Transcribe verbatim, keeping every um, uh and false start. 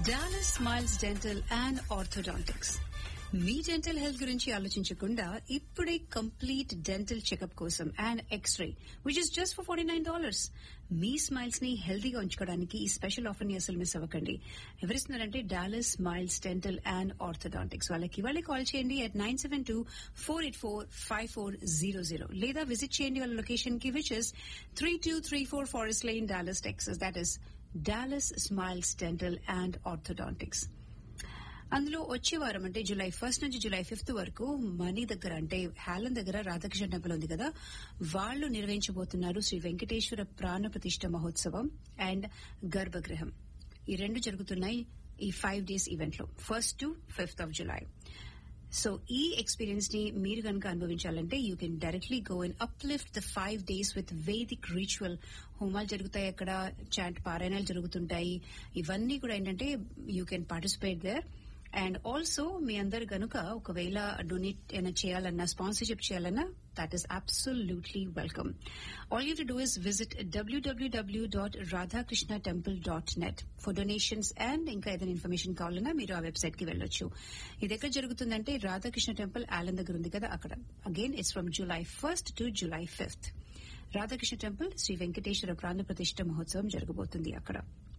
Dallas Smiles Dental and Orthodontics. Me dental health గురించి ఆలోచించకుండా ఇప్పుడే కంప్లీట్ డెంటల్ చెకప్ కోసం and x ray which is just for forty nine dollars. Me smiles ని హెల్తీగా ఉంచుకోవడానికి ఈ స్పెషల్ ఆఫర్ ని అసలు మిస్ అవ్వకండి. ఎవరిస్తున్నారంటే Dallas smiles dental and orthodontics. వాళ్ళకి ఇవాళ కాల్ చేయండి at nine seven two four eight four five four zero zero లేదా విజిట్ చేయండి వాళ్ళ లొకేషన్ కి which is three two three four forest line Dallas Texas. That is Dallas smiles dental and orthodontics. అందులో వచ్చే వారం అంటే July first నుంచి July fifth వరకు మనీ దగ్గర అంటే హాలన్ దగ్గర రాధాకృష్ణ టెంపుల్ ఉంది కదా, వాళ్లు నిర్వహించబోతున్నారు శ్రీ వెంకటేశ్వర ప్రాణ ప్రతిష్ఠ మహోత్సవం అండ్ గర్భగృహం. ఈ రెండు జరుగుతున్నాయి ఈ ఫైవ్ డేస్ ఈవెంట్ లో, first to fifth of July. So ఈ ఎక్స్పీరియన్స్ ని మీరు కనుక అనుభవించాలంటే you can directly go and uplift the five days with Vedic ritual. హోమాలు జరుగుతాయి అక్కడ, చాంట్ పారాయణాలు జరుగుతుంటాయి. ఇవన్నీ కూడా ఏంటంటే you can participate there. And also మీ అందరు గనుక ఒకవేళ డొనేట్ ఏమైనా చేయాలన్నా, స్పాన్సర్షిప్ చేయాలన్నా, that is absolutely welcome. All you have to do is visit w w w dot radhakrishna temple dot net for donations and ఇంకా ఏదైనా ఇన్ఫర్మేషన్ కావాలన్నా మీరు ఆ వెబ్సైట్ కి వెళ్ళొచ్చు. ఇది ఎక్కడ జరుగుతుందంటే రాధాకృష్ణ టెంపుల్ ఆలన్ దగ్గర ఉంది కదా, అక్కడ. Again it's from July first to July fifth. Radhakrishna temple Shri Venkateswara ప్రాణ ప్రతిష్ఠ మహోత్సవం జరగబోతుంది అక్కడ.